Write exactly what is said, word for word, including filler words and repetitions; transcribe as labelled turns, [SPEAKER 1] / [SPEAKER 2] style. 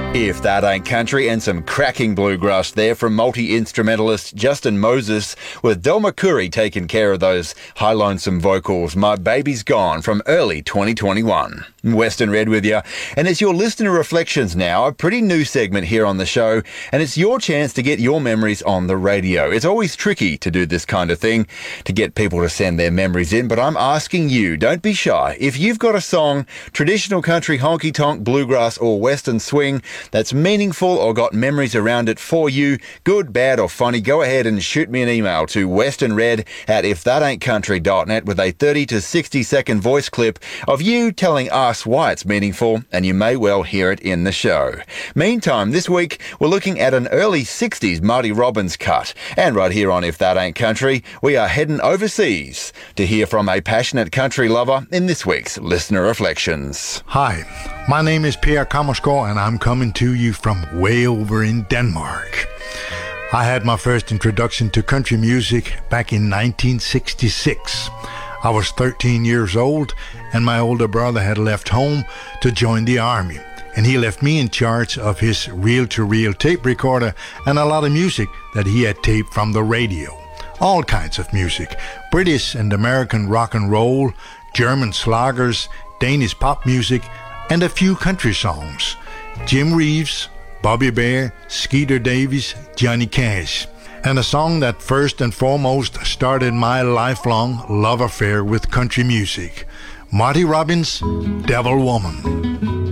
[SPEAKER 1] If That Ain't Country, and some cracking bluegrass there from multi-instrumentalist Justin Moses, with Del McCoury taking care of those high lonesome vocals. My Baby's Gone from early twenty twenty-one. Western Red with you, and it's your listener reflections now, a pretty new segment here on the show, and it's your chance to get your memories on the radio. It's always tricky to do this kind of thing, to get people to send their memories in, but I'm asking you, don't be shy. If you've got a song, traditional country, honky-tonk, bluegrass or western swing, that's meaningful or got memories around it for you, good, bad or funny, go ahead and shoot me an email to westernred at if that ain't country dot net with a thirty to sixty second voice clip of you telling us why it's meaningful, and you may well hear it in the show. Meantime, this week we're looking at an early sixties Marty Robbins cut, and right here on If That Ain't Country, we are heading overseas to hear from a passionate country lover in this week's Listener Reflections.
[SPEAKER 2] Hi, my name is Pierre Kammersgaard, and I'm coming to you from way over in Denmark. I had my first introduction to country music back in nineteen sixty-six. I was thirteen years old, and my older brother had left home to join the army, and he left me in charge of his reel-to-reel tape recorder and a lot of music that he had taped from the radio. All kinds of music, British and American rock and roll, German slagers, Danish pop music, and a few country songs. Jim Reeves, Bobby Bare, Skeeter Davis, Johnny Cash. And a song that first and foremost started my lifelong love affair with country music. Marty Robbins' Devil Woman.